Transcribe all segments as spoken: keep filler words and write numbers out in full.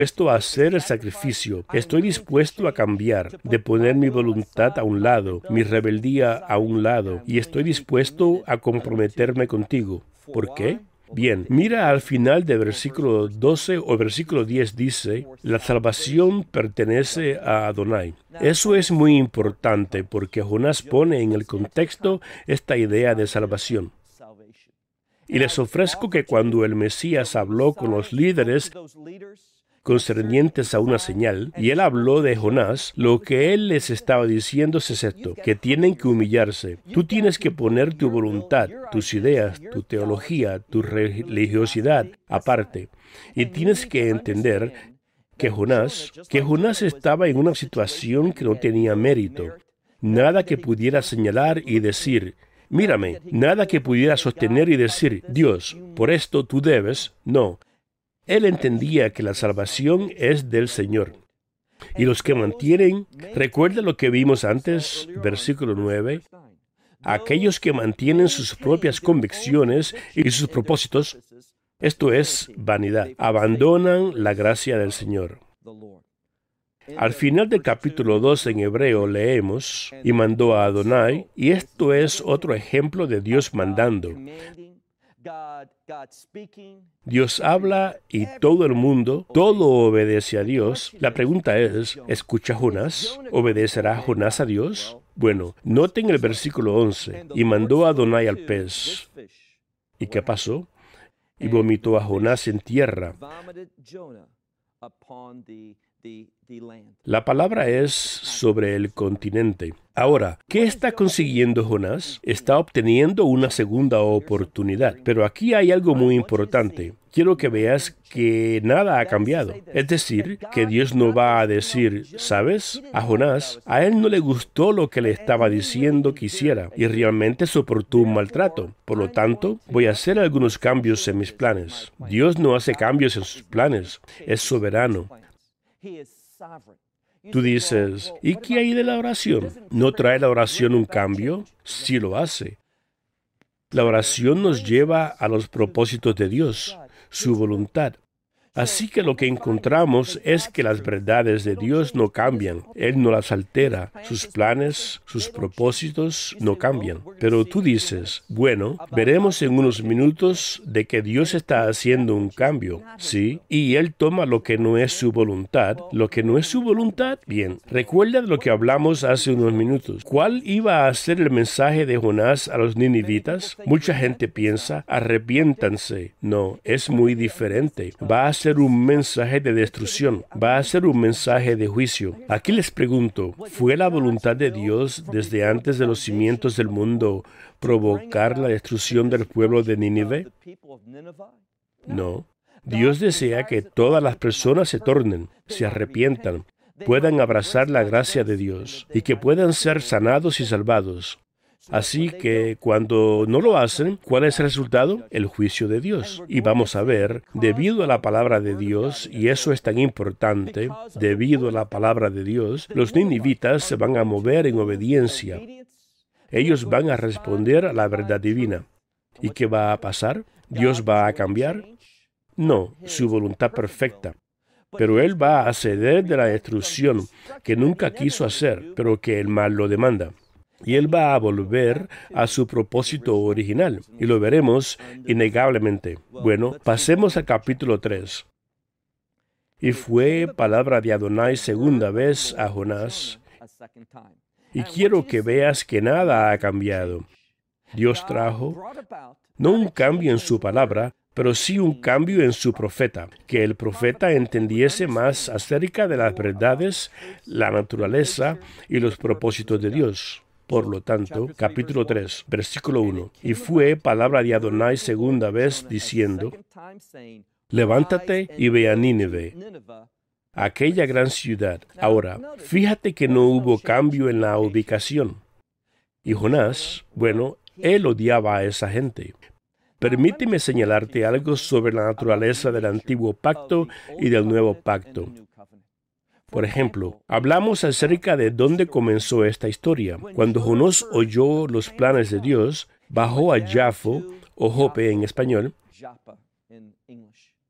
dispuesto a hacer el sacrificio, estoy dispuesto a cambiar, de poner mi voluntad a un lado, mi rebeldía a un lado, y estoy dispuesto a comprometerme contigo. ¿Por qué? Bien, mira al final del versículo doce o versículo diez dice, la salvación pertenece a Adonai. Eso es muy importante porque Jonás pone en el contexto esta idea de salvación. Y les ofrezco que cuando el Mesías habló con los líderes concernientes a una señal, y él habló de Jonás, lo que él les estaba diciendo es esto, que tienen que humillarse. Tú tienes que poner tu voluntad, tus ideas, tu teología, tu religiosidad aparte, y tienes que entender que Jonás, que Jonás estaba en una situación que no tenía mérito, nada que pudiera señalar y decir, mírame, nada que pudiera sostener y decir, Dios, por esto tú debes, no. Él entendía que la salvación es del Señor. Y los que mantienen, recuerda lo que vimos antes, versículo nueve, aquellos que mantienen sus propias convicciones y sus propósitos, esto es vanidad, abandonan la gracia del Señor. Al final del capítulo dos en hebreo leemos, y mandó a Adonai, y esto es otro ejemplo de Dios mandando. Dios habla y todo el mundo, todo obedece a Dios. La pregunta es, ¿escucha Jonás? ¿Obedecerá Jonás a Dios? Bueno, noten el versículo once, y mandó a Adonai al pez. ¿Y qué pasó? Y vomitó a Jonás en tierra. La palabra es sobre el continente. Ahora, ¿qué está consiguiendo Jonás? Está obteniendo una segunda oportunidad. Pero aquí hay algo muy importante. Quiero que veas que nada ha cambiado. Es decir, que Dios no va a decir, ¿sabes? A Jonás, a él no le gustó lo que le estaba diciendo que hiciera y realmente soportó un maltrato. Por lo tanto, voy a hacer algunos cambios en mis planes. Dios no hace cambios en sus planes. Es soberano. Tú dices, ¿y qué hay de la oración? ¿No trae la oración un cambio? Sí lo hace. La oración nos lleva a los propósitos de Dios, su voluntad. Así que lo que encontramos es que las verdades de Dios no cambian. Él no las altera. Sus planes, sus propósitos no cambian. Pero tú dices, bueno, veremos en unos minutos de que Dios está haciendo un cambio. Sí, y Él toma lo que no es su voluntad. Lo que no es su voluntad, bien. Recuerda de lo que hablamos hace unos minutos. ¿Cuál iba a ser el mensaje de Jonás a los ninivitas? Mucha gente piensa, arrepiéntanse. No, es muy diferente. Va a ser un mensaje de destrucción, va a ser un mensaje de juicio. Aquí les pregunto, ¿fue la voluntad de Dios desde antes de los cimientos del mundo provocar la destrucción del pueblo de Nínive? No. Dios desea que todas las personas se tornen, se arrepientan, puedan abrazar la gracia de Dios y que puedan ser sanados y salvados. Así que cuando no lo hacen, ¿cuál es el resultado? El juicio de Dios. Y vamos a ver, debido a la palabra de Dios, y eso es tan importante, debido a la palabra de Dios, los ninivitas se van a mover en obediencia. Ellos van a responder a la verdad divina. ¿Y qué va a pasar? ¿Dios va a cambiar? No, su voluntad perfecta. Pero Él va a ceder de la destrucción que nunca quiso hacer, pero que el mal lo demanda. Y Él va a volver a su propósito original. Y lo veremos innegablemente. Bueno, pasemos al capítulo tres. Y fue palabra de Adonai segunda vez a Jonás. Y quiero que veas que nada ha cambiado. Dios trajo, no un cambio en su palabra, pero sí un cambio en su profeta, que el profeta entendiese más acerca de las verdades, la naturaleza y los propósitos de Dios. Por lo tanto, capítulo tres, versículo uno. Y fue palabra de Adonai segunda vez diciendo, levántate y ve a Nínive, aquella gran ciudad. Ahora, fíjate que no hubo cambio en la ubicación. Y Jonás, bueno, él odiaba a esa gente. Permíteme señalarte algo sobre la naturaleza del antiguo pacto y del nuevo pacto. Por ejemplo, hablamos acerca de dónde comenzó esta historia. Cuando Jonás oyó los planes de Dios, bajó a Jafo, o Jope en español,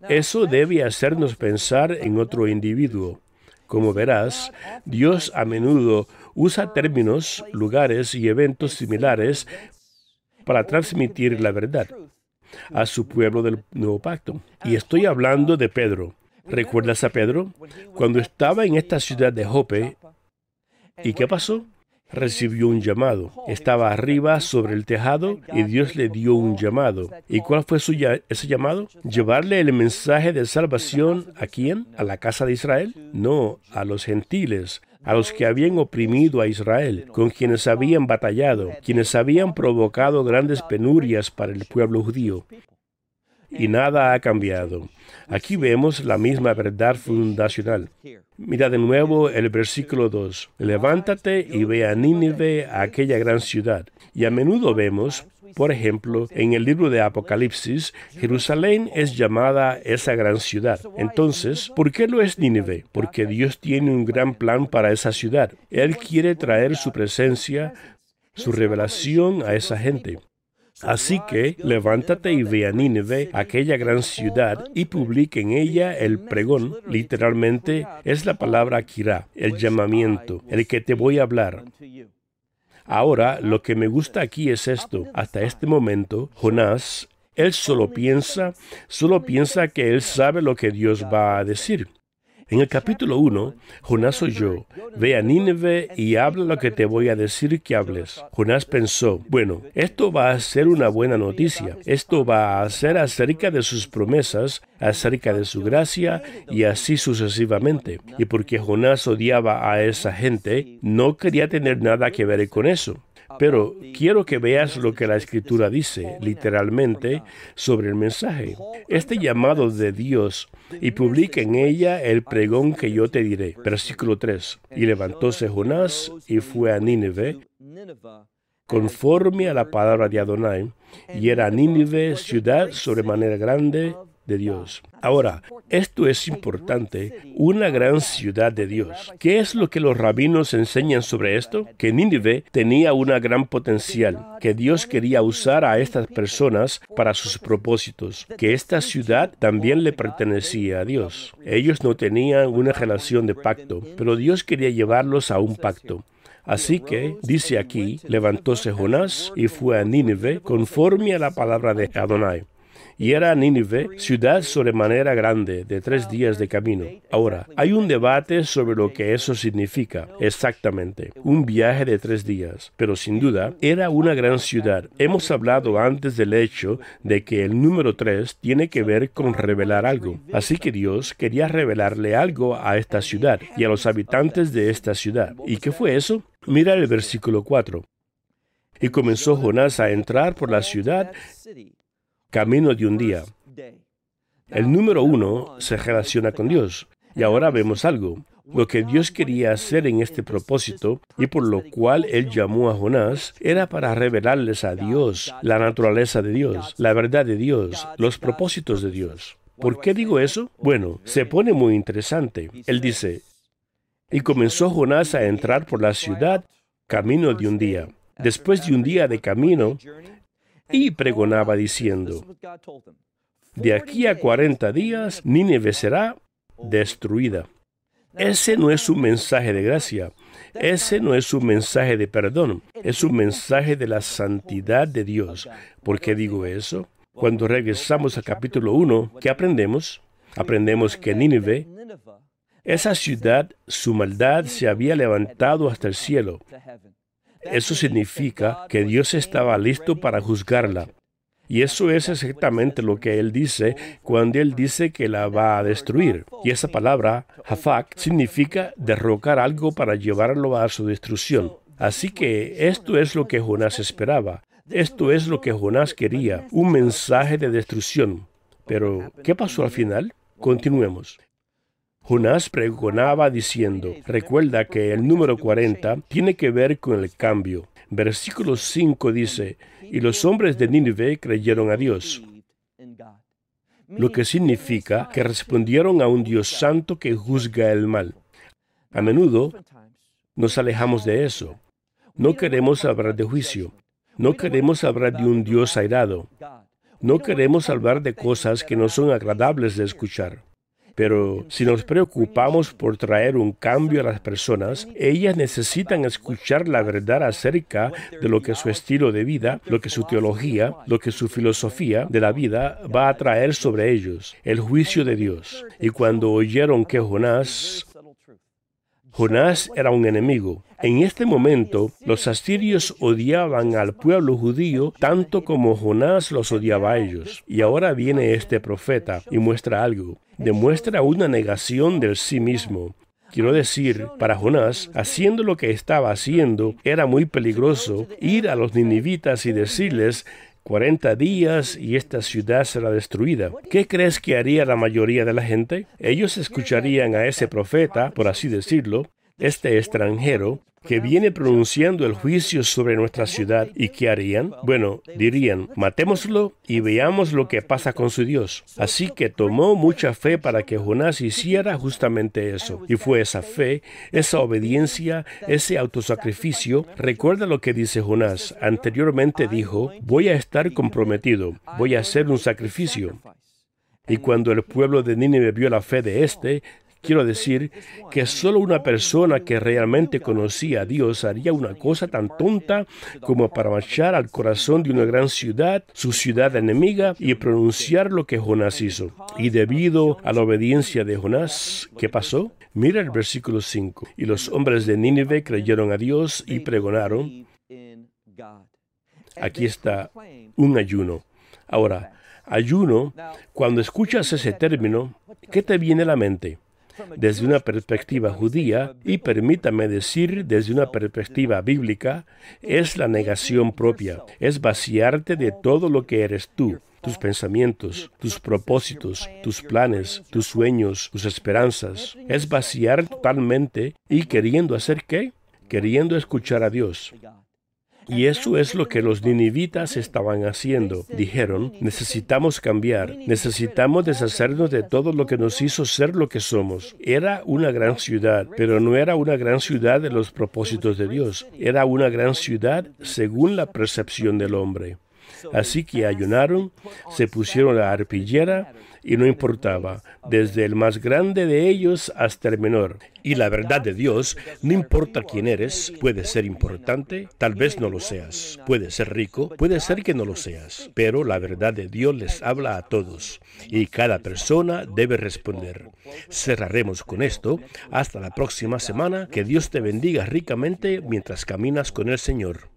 Eso debe hacernos pensar en otro individuo. Como verás, Dios a menudo usa términos, lugares y eventos similares para transmitir la verdad a su pueblo del nuevo pacto. Y estoy hablando de Pedro. ¿Recuerdas a Pedro? Cuando estaba en esta ciudad de Jope, ¿y qué pasó? Recibió un llamado. Estaba arriba sobre el tejado y Dios le dio un llamado. ¿Y cuál fue su ya- ese llamado? ¿Llevarle el mensaje de salvación a quién? ¿A la casa de Israel? No, a los gentiles, a los que habían oprimido a Israel, con quienes habían batallado, quienes habían provocado grandes penurias para el pueblo judío. Y nada ha cambiado. Aquí vemos la misma verdad fundacional. Mira de nuevo el versículo dos. Levántate y ve a Nínive, a aquella gran ciudad. Y a menudo vemos, por ejemplo, en el libro de Apocalipsis, Jerusalén es llamada esa gran ciudad. Entonces, ¿por qué lo es Nínive? Porque Dios tiene un gran plan para esa ciudad. Él quiere traer su presencia, su revelación a esa gente. Así que levántate y ve a Nínive, aquella gran ciudad, y publica en ella el pregón. Literalmente es la palabra kirá, el llamamiento, el que te voy a hablar. Ahora, lo que me gusta aquí es esto. Hasta este momento, Jonás, él solo piensa, solo piensa que él sabe lo que Dios va a decir. En el capítulo uno, Jonás oyó, ve a Nínive y habla lo que te voy a decir que hables. Jonás pensó, bueno, esto va a ser una buena noticia. Esto va a ser acerca de sus promesas, acerca de su gracia y así sucesivamente. Y porque Jonás odiaba a esa gente, no quería tener nada que ver con eso. Pero quiero que veas lo que la Escritura dice, literalmente, sobre el mensaje. Este llamado de Dios, y publica en ella el pregón que yo te diré. Versículo tres. Y levantóse Jonás y fue a Nínive, conforme a la palabra de Adonai, y era Nínive ciudad sobremanera grande de Dios. Ahora, esto es importante, una gran ciudad de Dios. ¿Qué es lo que los rabinos enseñan sobre esto? Que Nínive tenía una gran potencial, que Dios quería usar a estas personas para sus propósitos, que esta ciudad también le pertenecía a Dios. Ellos no tenían una relación de pacto, pero Dios quería llevarlos a un pacto. Así que, dice aquí, levantóse Jonás y fue a Nínive conforme a la palabra de Adonai. Y era Nínive, ciudad sobremanera grande, de tres días de camino. Ahora, hay un debate sobre lo que eso significa exactamente, un viaje de tres días. Pero sin duda, era una gran ciudad. Hemos hablado antes del hecho de que el número tres tiene que ver con revelar algo. Así que Dios quería revelarle algo a esta ciudad y a los habitantes de esta ciudad. ¿Y qué fue eso? Mira el versículo cuatro. Y comenzó Jonás a entrar por la ciudad camino de un día. El número uno se relaciona con Dios. Y ahora vemos algo. Lo que Dios quería hacer en este propósito, y por lo cual Él llamó a Jonás, era para revelarles a Dios, la naturaleza de Dios, la verdad de Dios, los propósitos de Dios. ¿Por qué digo eso? Bueno, se pone muy interesante. Él dice, y comenzó Jonás a entrar por la ciudad camino de un día. Después de un día de camino, y pregonaba diciendo, de aquí a cuarenta días, Nínive será destruida. Ese no es un mensaje de gracia, ese no es un mensaje de perdón, es un mensaje de la santidad de Dios. ¿Por qué digo eso? Cuando regresamos al capítulo uno, ¿qué aprendemos? Aprendemos que Nínive, esa ciudad, su maldad se había levantado hasta el cielo. Eso significa que Dios estaba listo para juzgarla. Y eso es exactamente lo que Él dice cuando Él dice que la va a destruir. Y esa palabra, hafak, significa derrocar algo para llevarlo a su destrucción. Así que esto es lo que Jonás esperaba. Esto es lo que Jonás quería, un mensaje de destrucción. Pero, ¿qué pasó al final? Continuemos. Jonás pregonaba diciendo, recuerda que el número cuarenta tiene que ver con el cambio. Versículo cinco dice, y los hombres de Nínive creyeron a Dios, lo que significa que respondieron a un Dios santo que juzga el mal. A menudo nos alejamos de eso. No queremos hablar de juicio. No queremos hablar de un Dios airado. No queremos hablar de cosas que no son agradables de escuchar. Pero si nos preocupamos por traer un cambio a las personas, ellas necesitan escuchar la verdad acerca de lo que su estilo de vida, lo que su teología, lo que su filosofía de la vida va a traer sobre ellos, el juicio de Dios. Y cuando oyeron que Jonás... Jonás era un enemigo. En este momento, los asirios odiaban al pueblo judío tanto como Jonás los odiaba a ellos. Y ahora viene este profeta y muestra algo. Demuestra una negación del sí mismo. Quiero decir, para Jonás, haciendo lo que estaba haciendo, era muy peligroso ir a los ninivitas y decirles: cuarenta días y esta ciudad será destruida. ¿Qué crees que haría la mayoría de la gente? Ellos escucharían a ese profeta, por así decirlo, este extranjero, que viene pronunciando el juicio sobre nuestra ciudad. ¿Y qué harían? Bueno, dirían: matémoslo y veamos lo que pasa con su Dios. Así que tomó mucha fe para que Jonás hiciera justamente eso. Y fue esa fe, esa obediencia, ese autosacrificio. Recuerda lo que dice Jonás. Anteriormente dijo: voy a estar comprometido, voy a hacer un sacrificio. Y cuando el pueblo de Nínive vio la fe de éste, quiero decir que solo una persona que realmente conocía a Dios haría una cosa tan tonta como para marchar al corazón de una gran ciudad, su ciudad enemiga, y pronunciar lo que Jonás hizo. Y debido a la obediencia de Jonás, ¿qué pasó? Mira el versículo cinco. Y los hombres de Nínive creyeron a Dios y pregonaron. Aquí está un ayuno. Ahora, ayuno, cuando escuchas ese término, ¿qué te viene a la mente? Desde una perspectiva judía, y permítame decir desde una perspectiva bíblica, es la negación propia, es vaciarte de todo lo que eres tú, tus pensamientos, tus propósitos, tus planes, tus sueños, tus esperanzas. Es vaciar totalmente y queriendo hacer ¿qué? Queriendo escuchar a Dios. Y eso es lo que los ninivitas estaban haciendo. Dijeron: necesitamos cambiar, necesitamos deshacernos de todo lo que nos hizo ser lo que somos. Era una gran ciudad, pero no era una gran ciudad de los propósitos de Dios. Era una gran ciudad según la percepción del hombre. Así que ayunaron, se pusieron la arpillera y no importaba, desde el más grande de ellos hasta el menor. Y la verdad de Dios, no importa quién eres, puede ser importante, tal vez no lo seas. Puede ser rico, puede ser que no lo seas. Pero la verdad de Dios les habla a todos y cada persona debe responder. Cerraremos con esto. Hasta la próxima semana. Que Dios te bendiga ricamente mientras caminas con el Señor.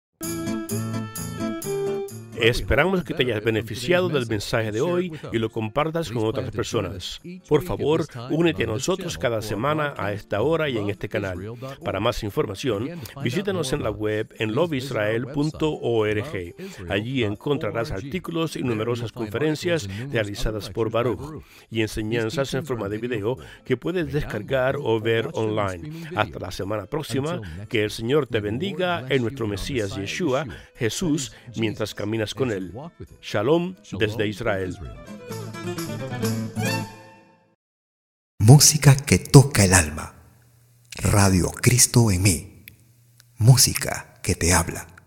Esperamos que te hayas beneficiado del mensaje de hoy y lo compartas con otras personas. Por favor, únete a nosotros cada semana a esta hora y en este canal. Para más información, visítanos en la web en love israel punto org. Allí encontrarás artículos y numerosas conferencias realizadas por Baruch y enseñanzas en forma de video que puedes descargar o ver online. Hasta la semana próxima, que el Señor te bendiga en nuestro Mesías Yeshua, Jesús, mientras caminas con él. Shalom desde Israel. Música que toca el alma. Radio Cristo en mí. Música que te habla.